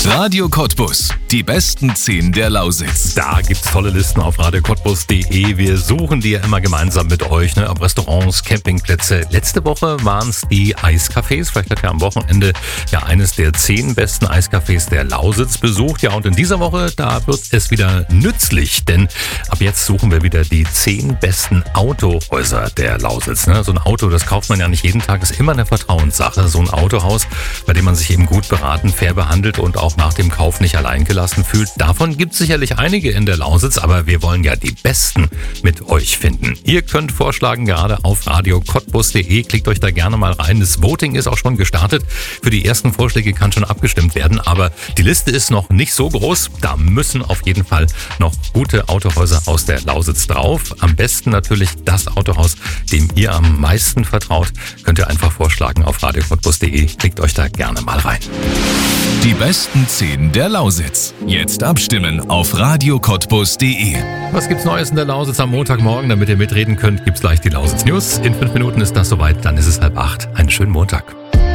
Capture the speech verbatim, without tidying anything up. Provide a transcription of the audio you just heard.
Radio Cottbus, die besten zehn der Lausitz. Da gibt's tolle Listen auf radio cottbus punkt de. Wir suchen die ja immer gemeinsam mit euch, ne? Auf Restaurants, Campingplätze. Letzte Woche waren es die Eiscafés. Vielleicht hat ja am Wochenende ja eines der zehn besten Eiscafés der Lausitz besucht. Ja, und in dieser Woche, da wird es wieder nützlich, denn ab jetzt suchen wir wieder die zehn besten Autohäuser der Lausitz. Ne? So ein Auto, das kauft man ja nicht jeden Tag, ist immer eine Vertrauenssache. So ein Autohaus, bei dem man sich eben gut beraten, fair behandelt und auch nach dem Kauf nicht allein gelassen fühlt. Davon gibt es sicherlich einige in der Lausitz, aber wir wollen ja die besten mit euch finden. Ihr könnt vorschlagen, gerade auf radio cottbus punkt de. Klickt euch da gerne mal rein. Das Voting ist auch schon gestartet. Für die ersten Vorschläge kann schon abgestimmt werden, aber die Liste ist noch nicht so groß. Da müssen auf jeden Fall noch gute Autohäuser aus der Lausitz drauf. Am besten natürlich das Autohaus, dem ihr am meisten vertraut. Könnt ihr einfach vorschlagen auf radio cottbus punkt de. Klickt euch da gerne mal rein. Die besten zehn der Lausitz. Jetzt abstimmen auf radio cottbus punkt de. Was gibt's Neues in der Lausitz am Montagmorgen? Damit ihr mitreden könnt, gibt's gleich die Lausitz News. In fünf Minuten ist das soweit, dann ist es halb acht. Einen schönen Montag.